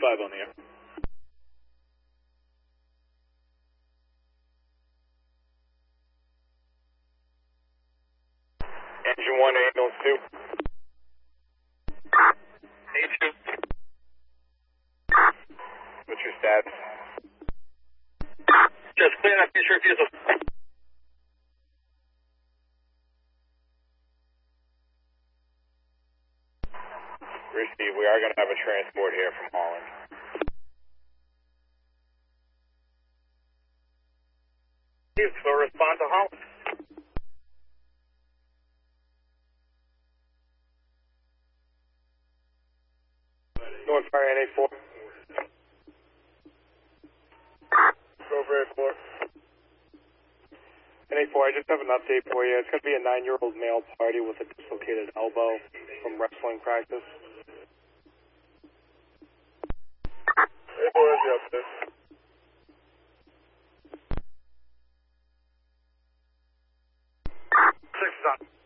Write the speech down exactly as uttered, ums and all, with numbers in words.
five on the air. Engine one, ambulance two. A two. What's your status? Just clearing up future refusal. Receive, we are going to have a transport here from Holland. So respond to Holland. North Fire N A four. Over airport. N A four, I just have an update for you. It's going to be a nine-year-old male party with a dislocated elbow from wrestling practice. N A four, where's the update? Six is on.